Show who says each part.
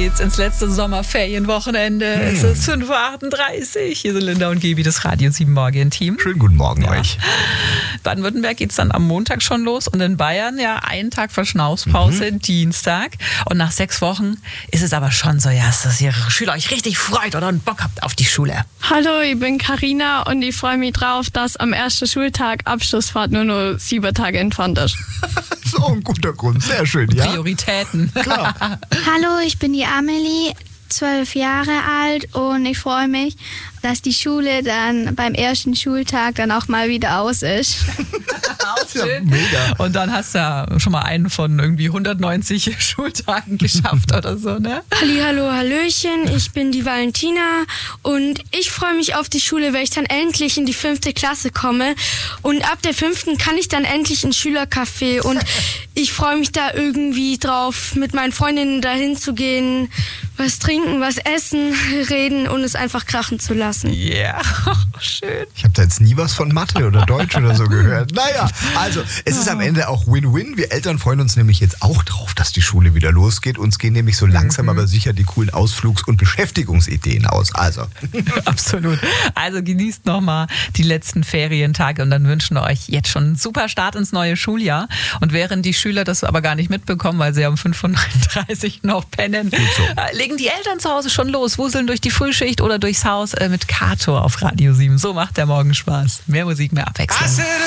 Speaker 1: geht's ins letzte Sommerferienwochenende. Es ist 5.38 Uhr. Hier sind Linda und Gaby, das Radio 7 Morgen-Team.
Speaker 2: Schönen guten Morgen euch.
Speaker 1: Baden-Württemberg geht's dann am Montag schon los und in Bayern ja einen Tag Verschnaufspause, Dienstag. Und nach 6 Wochen ist es aber schon so, ja, dass ihr Schüler euch richtig freut oder einen Bock habt auf die Schule.
Speaker 3: Hallo, ich bin Carina und ich freue mich drauf, dass am ersten Schultag Abschlussfahrt nur noch 7 Tage entfernt ist.
Speaker 2: So ein guter Grund, sehr schön, ja?
Speaker 1: Prioritäten.
Speaker 2: Klar.
Speaker 4: Hallo, ich bin die Amelie, 12 Jahre alt und ich freue mich, dass die Schule dann beim ersten Schultag dann auch mal wieder aus ist.
Speaker 1: Schön.
Speaker 2: Ja, mega.
Speaker 1: Und dann hast du ja schon mal einen von irgendwie 190 Schultagen geschafft oder so, ne?
Speaker 5: Hallo, hallöchen, ich bin die Valentina und ich freue mich auf die Schule, weil ich dann endlich in die 5. Klasse komme und ab der 5. kann ich dann endlich ins Schülercafé und ich freue mich da irgendwie drauf, mit meinen Freundinnen dahin zu gehen, was trinken, was essen, reden und es einfach krachen zu lassen.
Speaker 1: Ja, schön.
Speaker 2: Ich habe da jetzt nie was von Mathe oder Deutsch oder so gehört. Naja, also es ist am Ende auch Win-Win. Wir Eltern freuen uns nämlich jetzt auch drauf, dass die Schule wieder losgeht. Uns gehen nämlich so langsam aber sicher die coolen Ausflugs- und Beschäftigungsideen aus. Also.
Speaker 1: Absolut. Also genießt nochmal die letzten Ferientage und dann wünschen wir euch jetzt schon einen super Start ins neue Schuljahr. Und während die Schüler das aber gar nicht mitbekommen, weil sie um 5.39 Uhr noch pennen, legen die Eltern zu Hause schon los, wuseln durch die Frühschicht oder durchs Haus mit Kato auf Radio 7. So macht der Morgen Spaß. Mehr Musik, mehr Abwechslung.